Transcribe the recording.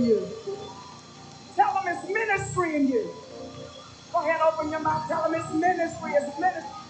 in you. Tell them it's ministry in you. Go ahead, open your mouth. Tell them it's ministry. It's ministry.